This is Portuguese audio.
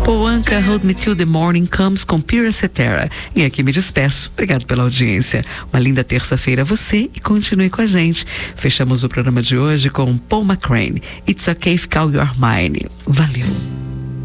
Paul Anka, Hold Me Till the Morning Comes com Pira Cetera. E aqui me despeço. Obrigado pela audiência. Uma linda terça-feira a você e continue com a gente. Fechamos o programa de hoje com Paul McCrane. It's Okay If Call Your Mine. Valeu.